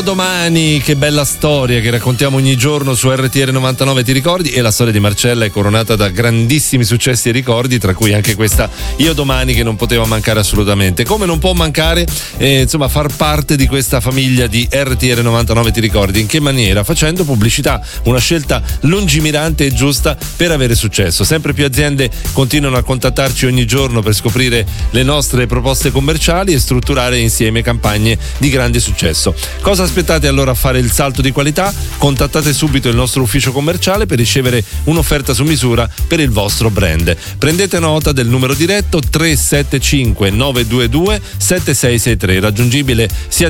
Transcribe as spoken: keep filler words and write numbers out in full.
Domani, che bella storia che raccontiamo ogni giorno su R T L novantanove, ti ricordi? E la storia di Marcella è coronata da grandissimi successi e ricordi, tra cui anche questa Io Domani, che non poteva mancare assolutamente. Come non può mancare eh, insomma far parte di questa famiglia di R T L novantanove, ti ricordi? In che maniera? Facendo pubblicità, una scelta lungimirante e giusta per avere successo. Sempre più aziende continuano a contattarci ogni giorno per scoprire le nostre proposte commerciali e strutturare insieme campagne di grande successo. Cosa aspettate allora a fare il salto di qualità? Contattate subito il nostro ufficio commerciale per ricevere un'offerta su misura per il vostro brand. Prendete nota del numero diretto tre sette cinque nove due due sette sei sei tre, raggiungibile sia